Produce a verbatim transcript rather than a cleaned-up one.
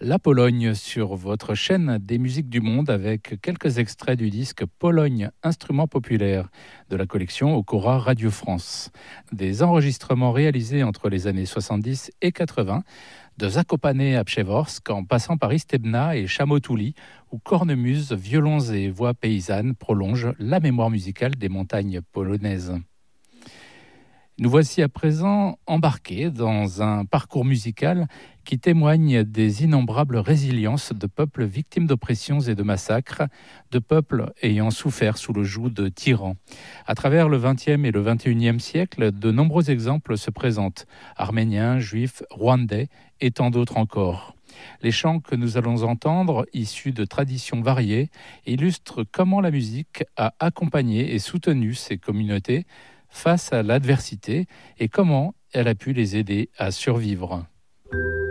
la Pologne sur votre chaîne des musiques du monde avec quelques extraits du disque Pologne, instruments populaires de la collection Okora Radio France. Des enregistrements réalisés entre les années soixante-dix et quatre-vingts, de Zakopane à Przeworsk en passant par Istebna et Chamotouli, où cornemuse, violons et voix paysannes prolongent la mémoire musicale des montagnes polonaises. Nous voici à présent embarqués dans un parcours musical qui témoigne des innombrables résiliences de peuples victimes d'oppressions et de massacres, de peuples ayant souffert sous le joug de tyrans. À travers le vingtième et le vingt et unième siècle, de nombreux exemples se présentent, arméniens, juifs, rwandais et tant d'autres encore. Les chants que nous allons entendre, issus de traditions variées, illustrent comment la musique a accompagné et soutenu ces communautés face à l'adversité et comment elle a pu les aider à survivre.